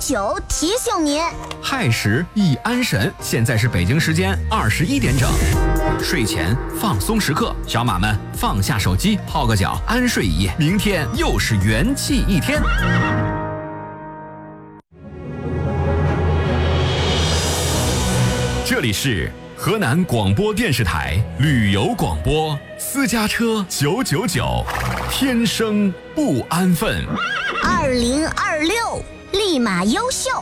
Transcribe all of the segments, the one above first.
999提醒您， 亥时易安神，现在是北京时间21点整。睡前放松时刻，小马们放下手机，泡个脚，安睡一夜，明天又是元气一天。这里是河南广播电视台旅游广播，私家车999，天生不安分。 2026立马优秀。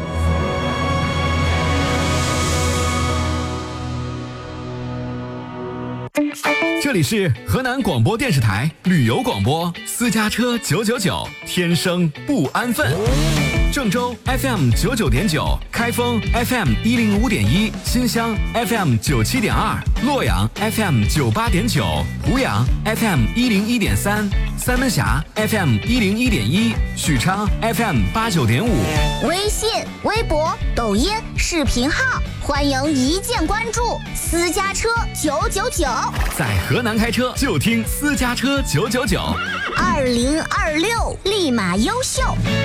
这里是河南广播电视台旅游广播，私家车999，天生不安分。郑州 FM 99.9，开封 FM 105.1，新乡 FM 97.2，洛阳 FM 98.9，湖阳 FM 101.3，三门峡 FM 101.1，许昌 FM 89.5。 微信、微博、抖音、视频号，欢迎一键关注私家车999。 在河南开车就听私家车999。 2026立马优秀。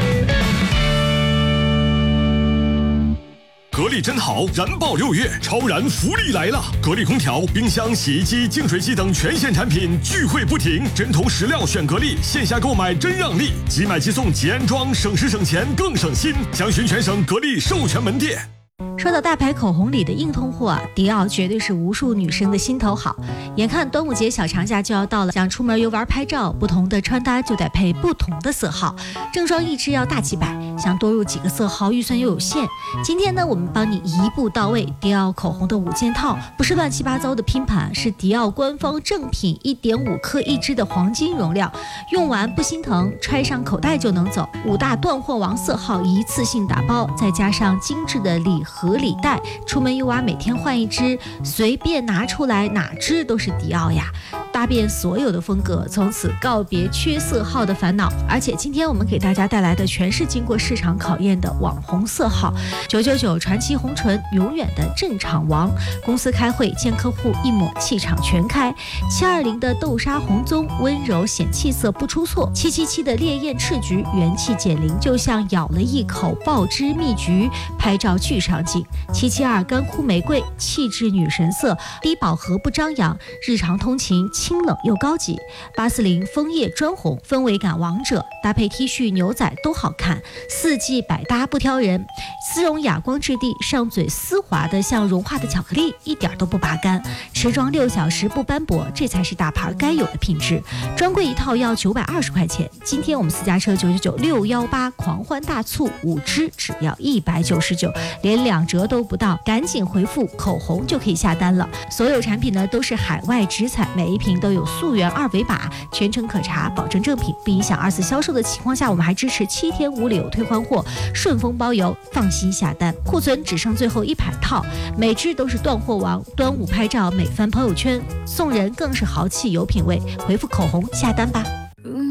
格力真好，燃爆6月，超燃福利来了！格力空调、冰箱、洗衣机、净水机等全线产品聚会不停，针头实料选格力，线下购买真让利，即买即送即安装，省时省钱更省心。详询全省格力授权门店。 说到大牌口红里的硬通货啊，迪奥绝对是无数女生的心头好。眼看端午节小长假就要到了，想出门游玩拍照，不同的穿搭就得配不同的色号，正装一支要大几百，想多入几个色号预算又有限。今天呢，我们帮你一步到位，迪奥口红的5件套，不是乱七八糟的拼盘，是迪奥官方正品，1.5克一支的黄金容量，用完不心疼，揣上口袋就能走。5大断货王色号一次性打包，再加上精致的礼盒礼袋，出门游玩每天换一支，随便拿出来哪支都是迪奥呀，搭遍所有的风格，从此告别缺色号的烦恼。而且今天我们给大家带来的全是经过市场考验的网红色号，999传奇红唇，永远的镇场王。公司开会见客户一抹气场全开，720的豆沙红棕，温柔显气色不出错，777的烈焰赤橘，元气减龄，就像咬了一口爆汁蜜橘，拍照巨上镜。772干枯玫瑰，气质女神色，低饱和不张扬，日常通勤清冷又高级。840枫叶砖红，氛围感王者，搭配 T 恤牛仔都好看，4季百搭不挑人。丝绒哑光质地，上嘴丝滑的像融化的巧克力，一点都不拔干，持妆6小时不斑驳，这才是大牌该有的品质。专柜一套要920块钱，今天我们私家车999 618狂欢大促，5支只要199，连2折都不到，赶紧回复口红就可以下单了。所有产品呢都是海外直采，每一瓶都有溯源2维码，全程可查，保证正品，不影响2次销售的情况下，我们还支持7天无理由退换货，顺丰包邮，放心下单。库存只剩最后100套，每支都是断货王，端午拍照美翻朋友圈，送人更是豪气有品位。回复口红下单吧。